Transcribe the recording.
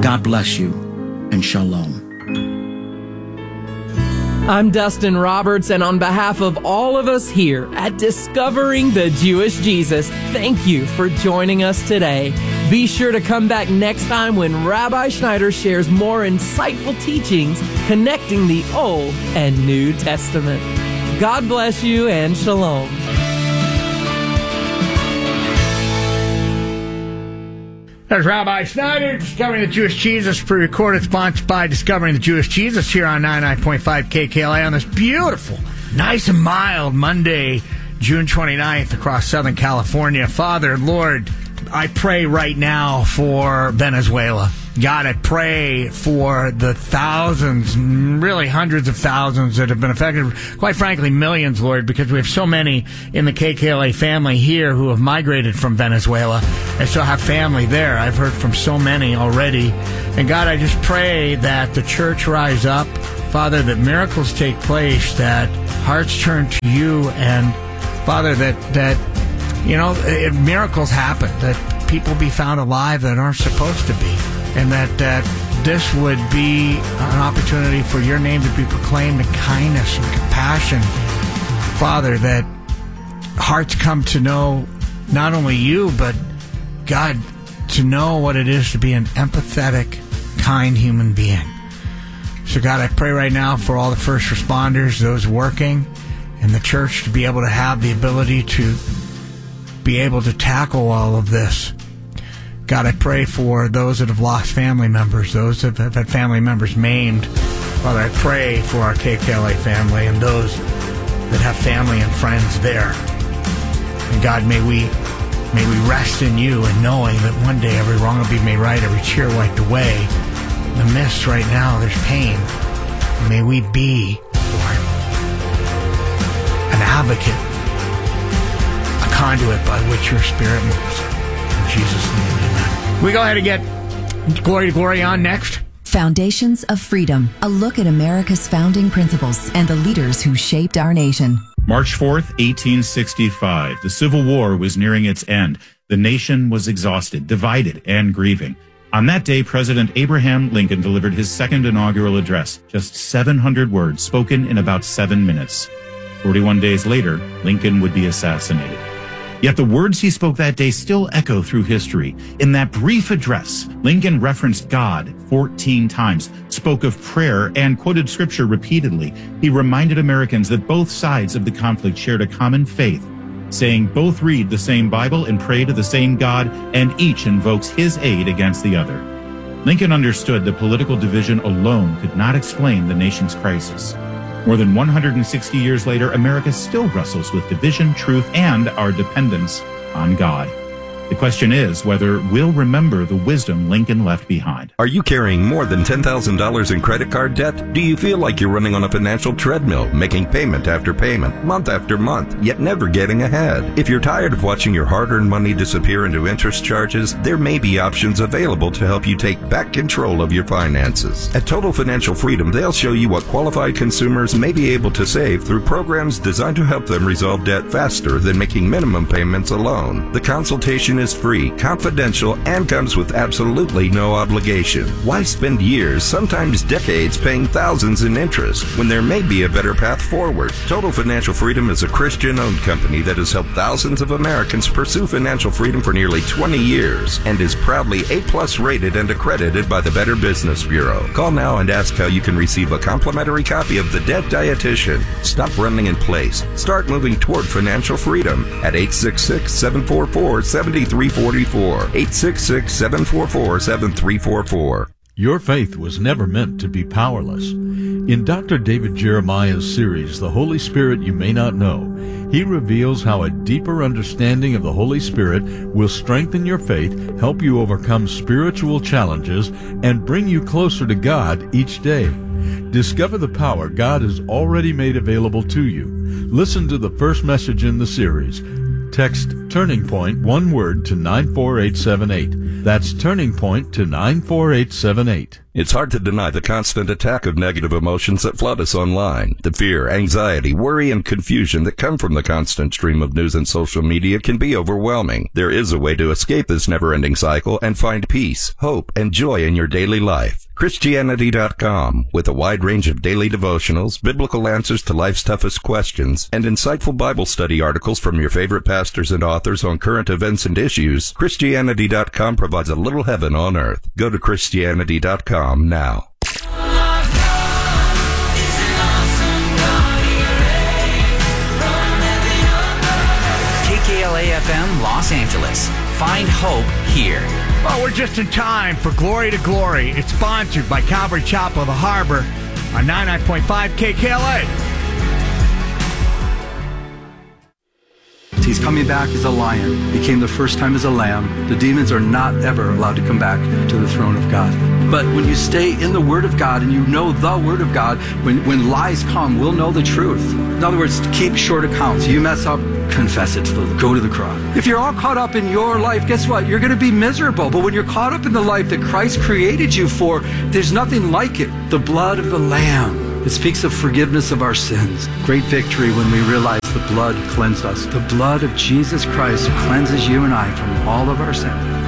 God bless you, and shalom. I'm Dustin Roberts, and on behalf of all of us here at Discovering the Jewish Jesus, thank you for joining us today. Be sure to come back next time when Rabbi Schneider shares more insightful teachings connecting the Old and New Testament. God bless you, and shalom. There's Rabbi Schneider, Discovering the Jewish Jesus, pre-recorded, sponsored by Discovering the Jewish Jesus here on 99.5 KKLA on this beautiful, nice and mild Monday, June 29th across Southern California. Father, Lord, I pray right now for Venezuela. God, I pray for the thousands, really hundreds of thousands that have been affected, quite frankly, millions, Lord, because we have so many in the KKLA family here who have migrated from Venezuela and still have family there. I've heard from so many already. And God, I just pray that the church rise up, Father, that miracles take place, that hearts turn to you, and Father, that miracles happen, that people be found alive that aren't supposed to be. And that this would be an opportunity for your name to be proclaimed in kindness and compassion. Father, that hearts come to know not only you, but God, to know what it is to be an empathetic, kind human being. So God, I pray right now for all the first responders, those working in the church, to be able to have the ability to be able to tackle all of this. God, I pray for those that have lost family members, those that have had family members maimed. Father, I pray for our KKLA family and those that have family and friends there. And God, may we rest in you and knowing that one day every wrong will be made right, every tear wiped away. In the midst right now, there's pain. And may we be, Lord, an advocate, a conduit by which your Spirit moves. In Jesus' name, amen. We go ahead and get Glory to Glory on next. Foundations of Freedom, a look at America's founding principles and the leaders who shaped our nation. March 4th, 1865. The Civil War was nearing its end. The nation was exhausted, divided, and grieving. On that day, President Abraham Lincoln delivered his second inaugural address, just 700 words spoken in about 7 minutes. 41 days later, Lincoln would be assassinated. Yet the words he spoke that day still echo through history. In that brief address, Lincoln referenced God 14 times, spoke of prayer, and quoted scripture repeatedly. He reminded Americans that both sides of the conflict shared a common faith, saying both read the same Bible and pray to the same God, and each invokes his aid against the other. Lincoln understood that political division alone could not explain the nation's crisis. More than 160 years later, America still wrestles with division, truth, and our dependence on God. The question is whether we'll remember the wisdom Lincoln left behind. Are you carrying more than $10,000 in credit card debt? Do you feel like you're running on a financial treadmill, making payment after payment, month after month, yet never getting ahead? If you're tired of watching your hard-earned money disappear into interest charges, there may be options available to help you take back control of your finances. At Total Financial Freedom, they'll show you what qualified consumers may be able to save through programs designed to help them resolve debt faster than making minimum payments alone. The consultation is free, confidential, and comes with absolutely no obligation. Why spend years, sometimes decades, paying thousands in interest when there may be a better path forward? Total Financial Freedom is a Christian-owned company that has helped thousands of Americans pursue financial freedom for nearly 20 years and is proudly A+ rated and accredited by the Better Business Bureau. Call now and ask how you can receive a complimentary copy of The Debt Dietitian. Stop running in place. Start moving toward financial freedom at 866-744-7344. 866-744-7344. Your faith was never meant to be powerless. In Dr. David Jeremiah's series, The Holy Spirit You May Not Know, he reveals how a deeper understanding of the Holy Spirit will strengthen your faith, help you overcome spiritual challenges, and bring you closer to God each day. Discover the power God has already made available to you. Listen to the first message in the series, Text Turning Point, one word, to 94878. That's Turning Point to 94878. It's hard to deny the constant attack of negative emotions that flood us online. The fear, anxiety, worry, and confusion that come from the constant stream of news and social media can be overwhelming. There is a way to escape this never-ending cycle and find peace, hope, and joy in your daily life. Christianity.com, with a wide range of daily devotionals, biblical answers to life's toughest questions, and insightful Bible study articles from your favorite pastors and authors on current events and issues, Christianity.com provides a little heaven on earth. Go to Christianity.com now. KKLA-FM Los Angeles. Find hope here. Well, we're just in time for Glory to Glory. It's sponsored by Calvary Chapel of the Harbor on 99.5 KKLA. He's coming back as a lion. He came the first time as a lamb. The demons are not ever allowed to come back to the throne of God. But when you stay in the Word of God and you know the Word of God, when lies come, we'll know the truth. In other words, keep short accounts. You mess up, confess it. Go to the cross. If you're all caught up in your life, guess what? You're going to be miserable. But when you're caught up in the life that Christ created you for, there's nothing like it. The blood of the Lamb. It speaks of forgiveness of our sins. Great victory when we realize the blood cleansed us. The blood of Jesus Christ cleanses you and I from all of our sins.